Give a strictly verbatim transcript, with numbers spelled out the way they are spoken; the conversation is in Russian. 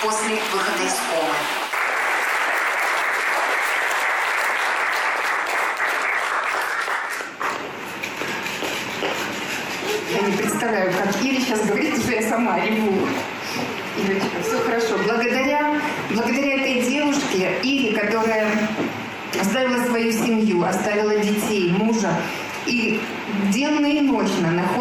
после выхода из комы. Я не представляю, как Ире сейчас говорит, что я сама реву. Ирочка, все хорошо. Благодаря, благодаря этой девушке, Ире, которая оставила свою семью, оставила детей, мужа, и денно и ночно находится